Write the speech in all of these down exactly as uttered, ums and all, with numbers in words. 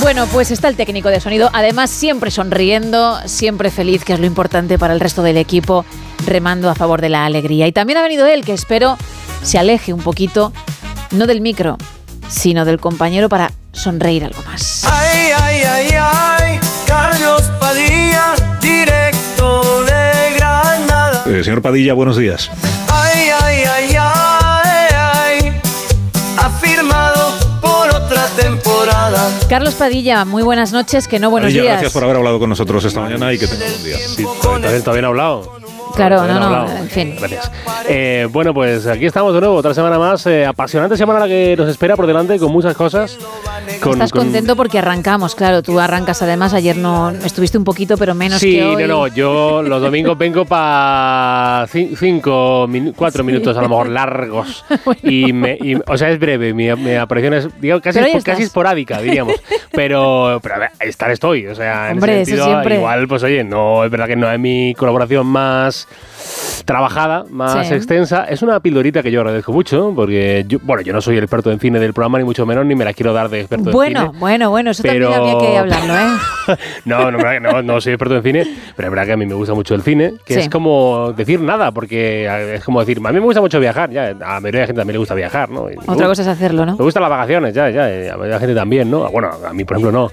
Bueno, pues está el técnico de sonido, además siempre sonriendo, siempre feliz, que es lo importante para el resto del equipo, remando a favor de la alegría. Y también ha venido él, que espero se aleje un poquito, no del micro, sino del compañero, para sonreír algo más. Ay, ay, ay, ay, Carlos Padilla, directo de Granada. Eh, señor Padilla, buenos días. Ay, ay, ay, ay, ay, ha firmado por otra temporada. Carlos Padilla, muy buenas noches, que no buenos Padilla, días. gracias por haber hablado con nosotros esta mañana y que tenga un buen día. Sí, también, también ha hablado. Claro, no, no, hablado. en fin. Gracias. Eh, bueno, pues aquí estamos de nuevo, otra semana más. Eh, apasionante semana la que nos espera por delante, con muchas cosas. Con, Estás con... contento porque arrancamos, claro, tú arrancas además, ayer no estuviste un poquito, pero menos sí, que hoy. Sí, no, no, yo los domingos vengo para cinco, min- cuatro sí. minutos a lo mejor largos. Bueno. y, me, y O sea, es breve, mi, mi aparición es, digamos, casi, es, casi esporádica, diríamos. pero, pero a ver, estar estoy, o sea, Hombre, en ese sentido, eso siempre. Igual, pues oye, no, es verdad que no es mi colaboración más trabajada, más sí. extensa. Es una pildorita que yo agradezco mucho, porque yo, bueno, yo no soy el experto en cine del programa, ni mucho menos, ni me la quiero dar de experto bueno, en cine. Bueno, bueno, eso pero... también había que hablarlo, ¿eh? no, no, no, no soy experto en cine, pero es verdad que a mí me gusta mucho el cine, que sí. es como decir nada, porque es como decir, a mí me gusta mucho viajar, ya, a la mayoría de la gente también le gusta viajar, ¿no? Y Otra me, cosa es hacerlo, ¿no? Me gustan las vacaciones, ya, ya, a la mayoría de la gente también, ¿no? Bueno, a mí, por ejemplo, no.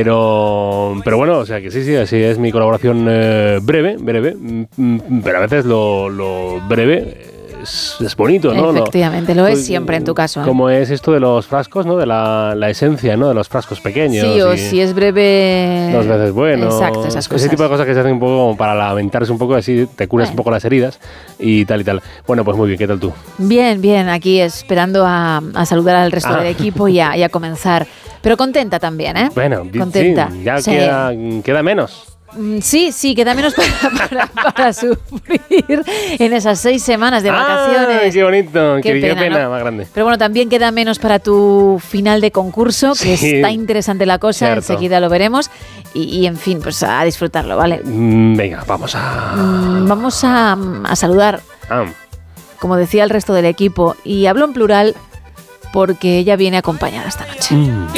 Pero, pero bueno, o sea que sí, sí, así es mi colaboración eh, breve, breve, pero a veces lo, lo breve es, es bonito, ¿no? Efectivamente, lo, lo es siempre en tu caso. ¿eh? Como es esto de los frascos, ¿no? De la, la esencia, ¿no? De los frascos pequeños. Sí, o si es breve... Dos veces bueno. Exacto, esas cosas. Ese tipo de cosas que se hacen un poco como para lamentarse un poco, así te curas eh. un poco las heridas y tal y tal. Bueno, pues muy bien, ¿qué tal tú? Bien, bien, aquí esperando a, a saludar al resto ah. del equipo y a, y a comenzar. Pero contenta también, ¿eh? Bueno, contenta. Sí, ya sí. Queda, queda menos. Sí, sí, queda menos para, para, para sufrir en esas seis semanas de vacaciones. ¡Ay, qué bonito! ¡Qué, qué pena, pena ¿no? más grande! Pero bueno, también queda menos para tu final de concurso, que sí, está interesante la cosa, cierto. Enseguida lo veremos. Y, y, en fin, pues a disfrutarlo, ¿vale? Mm, venga, vamos a... Mm, vamos a, a saludar, ah. como decía el resto del equipo, y hablo en plural porque ella viene acompañada esta noche. Mm.